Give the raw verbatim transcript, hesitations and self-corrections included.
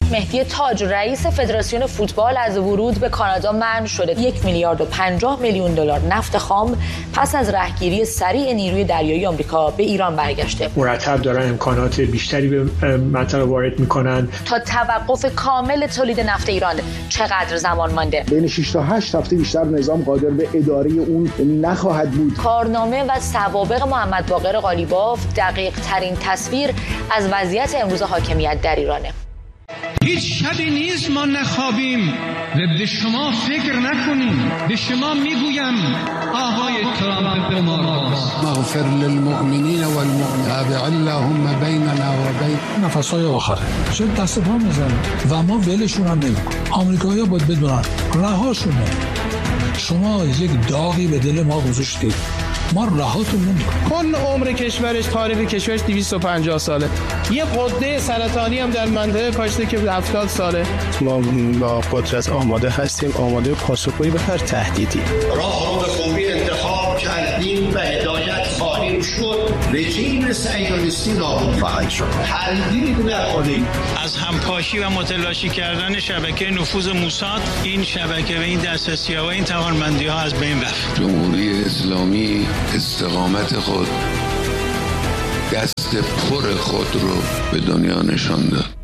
مهدی تاج رئیس فدراسیون فوتبال از ورود به کانادا منع شده. یک میلیارد و پنجاه میلیون دلار نفت خام پس از رهگیری سریع نیروی دریایی آمریکا به ایران برگشته. مرتب دارن امکانات بیشتری به منطقه وارد میکنن. تا توقف کامل تولید نفت ایران چقدر زمان مانده؟ بین شش تا هشت هفته بیشتر نظام قادر به اداره اون نخواهد بود. کارنامه و سوابق محمد باقر قالیباف دقیق ترین تصویر از وضعیت امروز حاکمیت در ایرانه. هیچ شبی نیست ما نخوابیم و به شما فکر نکنیم. به شما میگویم آقای ترامپ به ما مغفر للمؤمنین والمؤمنات اللهم بیننا و بین نفس‌های آخره شد دست پا میزنه و ما ولشون هم نمی‌کنیم. آمریکایی‌ها باید بدونن رهاشونه. شما یک داغی به دل ما گذاشتید، ما رهاتون نمی‌کنیم. کل عمر کشورش، تاریخ کشورش دویست و پنجاه ساله. یه غده سرطانی هم در منطقه کاشته که هفتاد ساله. ما با قدرت آماده هستیم، آماده پاسخگویی به هر تهدیدی. راه رو به خوبی انتخاب کردیم و هدایت خواهیم شد. رژیم صهیونیستی نابود خواهد شد. تردیدی نداریم. از همپاشی و متلاشی کردن شبکه نفوذ موساد، این شبکه و این دسترسی‌ها و این توانمندی‌ها از بین رفت. جمهوری اسلامی استقامت خود، دست پر خود رو به دنیا نشان داد.